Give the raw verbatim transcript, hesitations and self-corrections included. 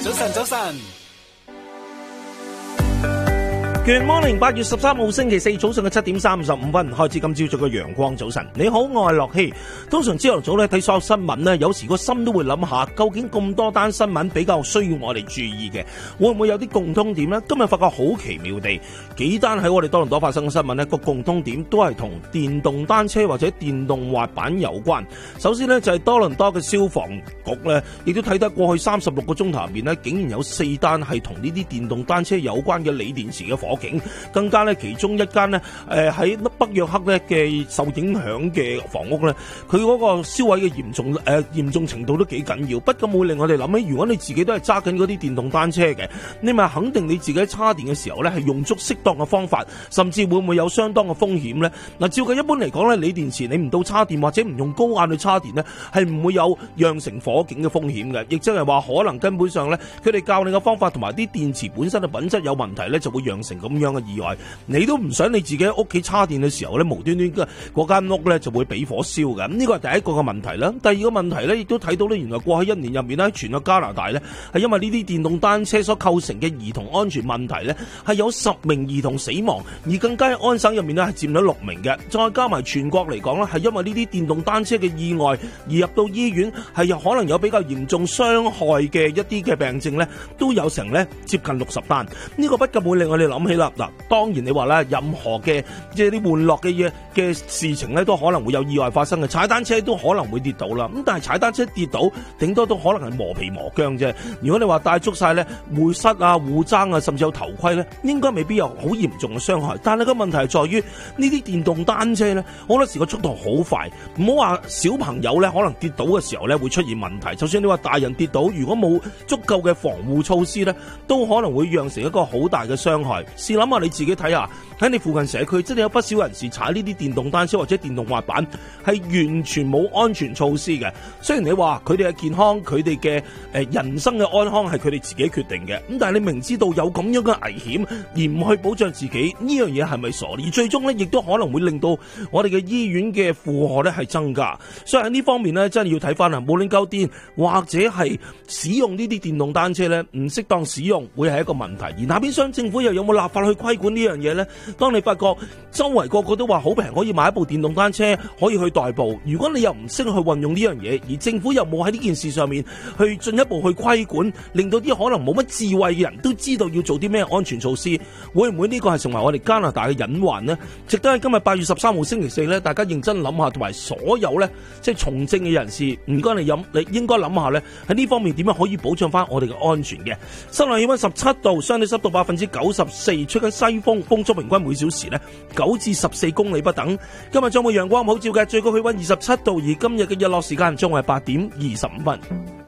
早晨，早晨。 Good morning， 八月十三號星期四早上嘅七點三十五分開始，今朝早嘅陽光早晨。你好，我係樂希。通常朝頭早咧睇所有新聞咧，有時個心都會諗下，究竟咁多單新聞比較需要我哋注意嘅，會唔會有啲共通點呢？今日發覺好奇妙地，幾單喺我哋多倫多發生嘅新聞呢，個共通點都係同電動單車或者電動滑板有關。首先呢，就係多倫多嘅消防局呢，亦都睇得過去三十六個鐘頭入邊呢，竟然有四單係同呢啲電動單車有關嘅鋰電池嘅火警，更加咧其中一間咧，誒喺北約克咧嘅受影響嘅房屋咧，佢嗰個燒毀嘅嚴重誒、呃、嚴重程度都幾緊要。不過會令我哋諗起，如果你自己都係揸緊嗰啲電動單車嘅，你咪肯定你自己叉電嘅時候咧係用足適當嘅方法，甚至會唔會有相當嘅風險咧？嗱，照計一般嚟講咧，鋰電池你唔到叉電或者唔用高壓去叉電咧，係唔會有釀成火警嘅風險嘅，亦即係話可能根本上咧，佢哋教你嘅方法同埋啲電池本身嘅品質有問題咧，就會釀成咁樣嘅意外。你都唔想你自己喺屋企叉電嘅時候咧，無端端嘅嗰間屋咧就會俾火燒嘅。咁呢個係第一個嘅問題啦。第二個問題咧，亦都睇到咧，原來過去一年入面咧，全個加拿大咧係因為呢啲電動單車所構成嘅兒童安全問題咧，係有十名兒童死亡，而更加喺安省入面咧係佔咗六名嘅。再加埋全國嚟講咧，係因為呢啲電動單車嘅意外而入到醫院，係有可能有比較嚴重傷害嘅一啲嘅病症咧，都有成咧接近六十單。呢個不禁會令我哋諗起啦。嗱，當然你話咧，任何嘅即係啲玩樂嘅嘢嘅事情咧，都可能會有意外發生嘅。踩單車都可能會跌倒啦。咁但係踩單車跌倒，頂多都可能係磨皮磨僵啫。如果你話帶足晒咧護膝啊、護踭啊，甚至有頭盔咧，應該未必有好嚴重嘅傷害。但係個問題係在於呢啲電動單車咧，好多時個速度好快。唔好話小朋友咧，可能跌倒嘅時候咧會出現問題。就算你話大人跌倒，如果冇足夠嘅防護措施咧，都可能會釀成一個好大嘅傷害。試諗下你自己睇下，喺你附近社區真係有不少人士踩呢啲電動單車或者電動滑板，係完全冇安全措施嘅。雖然你話佢哋嘅健康，佢哋嘅誒人生嘅安康係佢哋自己決定嘅，咁但係你明知道有咁樣嘅危險而唔去保障自己，呢樣嘢係咪傻？而最終呢，亦都可能會令到我哋嘅醫院嘅負荷呢係增加。所以喺呢方面呢，真係要睇翻啊，無論夠電或者係使用呢啲電動單車呢，唔適當使用會係一個問題。而那邊廂政府又有冇立法去規管呢樣嘢呢？當你發覺周圍個個都話好平，可以買一部電動單車可以去代步，如果你又唔識去運用呢樣嘢，而政府又冇喺呢件事上面去進一步去規管，令到啲可能冇乜智慧嘅人都知道要做啲咩安全措施，會唔會呢個係成為我哋加拿大嘅隱患呢？值得喺今日八月十三號星期四呢，大家認真諗下，同埋所有呢，即係從政嘅人士，唔該你諗，你應該諗下呢，喺呢方面點樣可以保障翻我哋嘅安全嘅。室內氣溫十七度，相對濕度百分之九十四，吹緊西風，風速平均每小時呢九至十四公里不等。今日將會陽光普照嘅，最高氣溫二十七度，而今日嘅日落時間將會係八點二十五分。